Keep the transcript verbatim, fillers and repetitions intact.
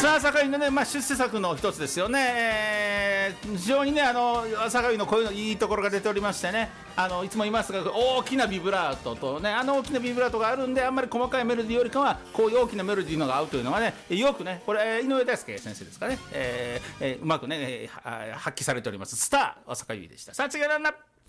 さあ朝霞のね、まあ、出世作の一つですよね、えー、非常にねあの朝霞の声のいいところが出ておりましてね、あのいつも言いますが大きなビブラートとね、あの大きなビブラートがあるんであんまり細かいメロディーよりかはこういう大きなメロディーのが合うというのがねよくね、これ井上大輔先生ですかね、えーえー、うまくね、えー、発揮されておりますスター朝霞優衣でした。さあ次は何だ。